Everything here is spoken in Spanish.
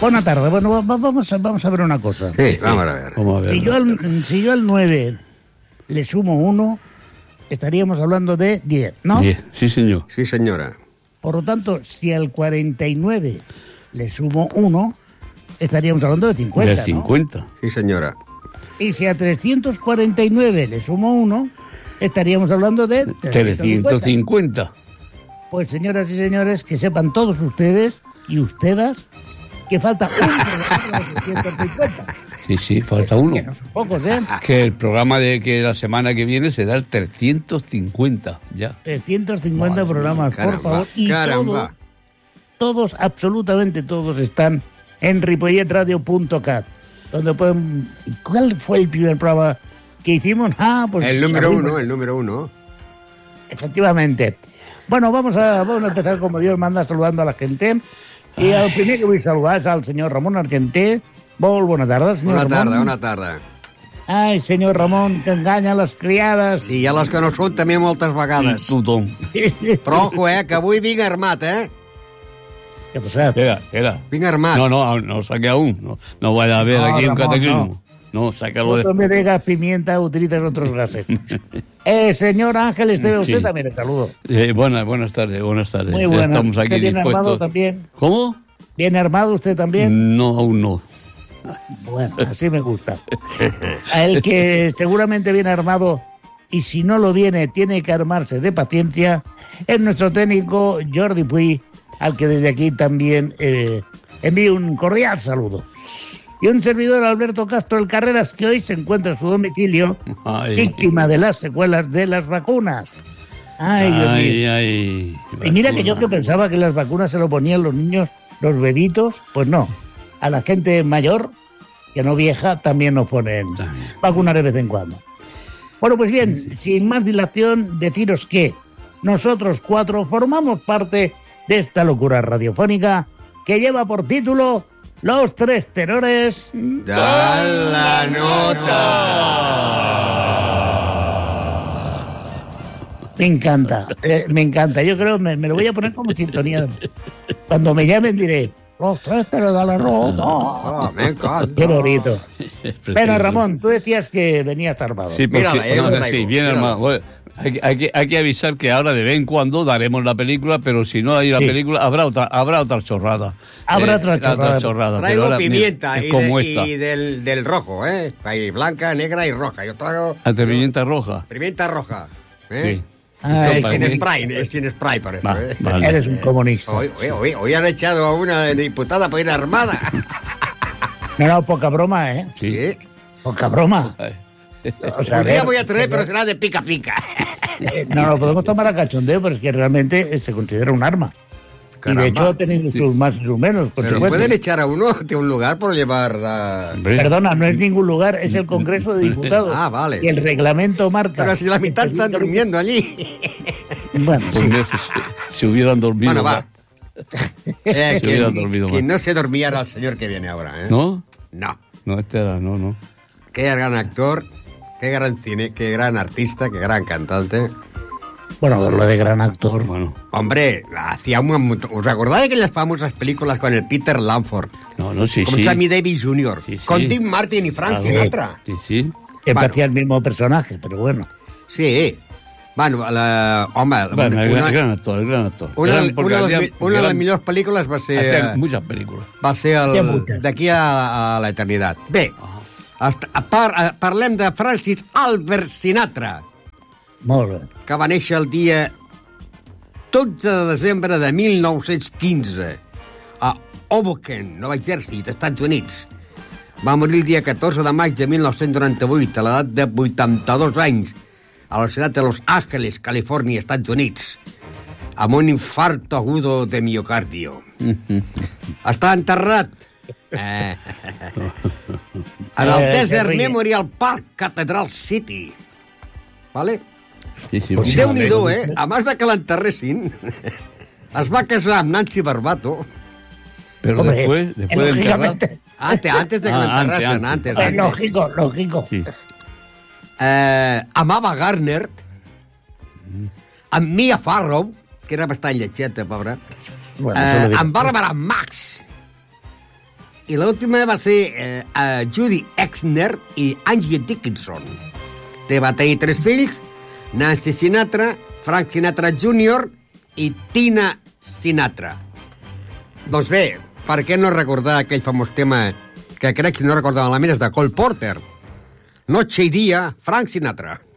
Buenas tardes. Bueno, vamos a ver una cosa. Sí, vamos a ver. Vamos a ver. Si yo al 9 le sumo 1, estaríamos hablando de 10, ¿no? 10, sí, señor. Sí, señora. Por lo tanto, si al 49 le sumo 1, estaríamos hablando de 50, De 50. ¿no? Sí, señora. Y si a 349 le sumo 1, estaríamos hablando de 350. Pues, señoras y señores, que sepan todos ustedes y ustedes que falta un programa de 350. Sí, falta uno. Que no son pocos, ¿eh? Que el programa de que la semana que viene será el 350, ya. 350 programas, caramba, por favor. Y caramba. todos, absolutamente todos, están en ripolletradio.cat, donde pueden... ¿Cuál fue el primer programa que hicimos? Pues... El número 1, el número 1. Efectivamente. Bueno, vamos a empezar como Dios manda, saludando a la gente. Y al primer que voy a saludar es al señor Ramón Argenté. Buenas tardes, señor Ramon. Bona tarda. Ai, senyor Ramon, que enganya les criades. Sí, a les que no són també moltes vegades. Tothom. Però ojo, que avui vinc armat, ¿Qué ha passat? Espera. Vinc armat. No saque aún. No vaya a haber aquí un Ramón, cataclismo. No, sácalo Cuando me digas pimienta, utilizas otros gases. Señor Ángel Esteve, usted Sí. también le saludo. Buenas tardes. Muy Ya buenas. estamos aquí ¿Bien armado dispuestos. también? ¿Cómo? ¿Bien armado usted también? No, aún no. Bueno, así me gusta. A el que seguramente viene armado, y si no lo viene, tiene que armarse de paciencia, es nuestro técnico Jordi Puy, al que desde aquí también envío un cordial saludo. Y un servidor, Alberto Castro El Carreras, que hoy se encuentra en su domicilio, Ay. víctima de las secuelas de las vacunas. Ay, Dios mío. Ay. Y mira que yo que pensaba que las vacunas se lo ponían los niños, los bebitos, pues no. A la gente mayor, que no vieja, también nos ponen También. vacunar de vez en cuando. Bueno, pues bien, sin más dilación, deciros que nosotros 4 formamos parte de esta locura radiofónica que lleva por título Los Tres Tenores. Da la nota. Me encanta. Yo creo me lo voy a poner como sintonía. Cuando me llamen diré, Los Tres Tenores de la nota. Oh, me encanta. Qué bonito. Es precioso. Bueno, Ramón, tú decías que venías armado. Sí, porque, Mírala, yo lo traigo, sí, bien mírala. armado. Bueno, hay que avisar que ahora de vez en cuando daremos la película, pero si no hay la Sí. película, habrá otra chorrada. Habrá otra chorrada. pero Traigo ahora, pimienta es como esta. y del rojo, Hay blanca, negra y roja. Yo traigo Ante pimienta roja. pimienta roja. Sí. Ay, Es Para sin mí. spray, es sin spray por eso. Vale. Eres un comunista. Hoy han echado a una diputada para ir armada. No, poca broma, ¿eh? Sí. ¿Sí? Poca broma. Ay. O sea, Un día ver, voy a traer, pero será de pica pica. No lo podemos tomar a cachondeo, pero es que realmente se considera un arma. Caramba. Y de hecho ha tenido sus más y sus menos, por Pero supuesto. pueden echar a uno de un lugar por llevar la... Hombre, Perdona, no es ningún lugar, es el Congreso de Diputados. Ah, vale. Y el reglamento marca... Pero si la mitad están durmiendo allí. Bueno, pues sí. mira, si hubieran dormido. Bueno, va. Se hubiera dormido quien más. no se dormía era el señor que viene ahora, ¿eh? ¿No? No. No, este era, no. Qué gran actor, qué gran cine, qué gran artista, qué gran cantante. Bueno, lo de gran actor. Bueno, Hombre, hacía ¿os acordáis de aquellas famosas películas con el Peter Lamford? sí, Con sí. Sammy Davis Jr., Sí, sí. con Tim Martin y Frank Ah, Sinatra. Sí. Que Bueno. hacía el mismo personaje, pero bueno. Sí. Bueno, Bueno, el gran actor. una de las millors pel·lícules va ser... muchas películas. Va ser Hi ha moltes. d'aquí a l'eternitat. Bé, parlem de Francis Albert Sinatra, Molt bé. que va néixer el dia 12 de desembre de 1915 a Hoboken, Nova Jersey, Estats Units. Va morir el dia 14 de maig de 1998, a l'edat de 82 anys, a la ciutat de Los Ángeles, Califòrnia, Estats Units, amb un infarto agudo de miocardio. Està enterrat en el Desert Henry. Memorial Park, Cathedral City. ¿Vale? Sí, Pues Déu-n'hi-do, Abans de que l'enterressin, es va casar amb Nancy Barbato. Pero Hombre, después de enterrar... lógicamente. Antes de que l'enterressin, antes. Es lógico. Sí. amb Ava Gardner, amb Mia Farrow, que era bastant lletgeta, pobra, Bueno, eso lo digo. amb Barbara Max, I l'última va ser Judy Exner i Angie Dickinson. Va tenir 3 fills, Nancy Sinatra, Frank Sinatra Jr. i Tina Sinatra. Doncs bé, per què no recordar aquell famós tema que crec, si no recordo malament, és de Cole Porter. Noche y día, Frank Sinatra.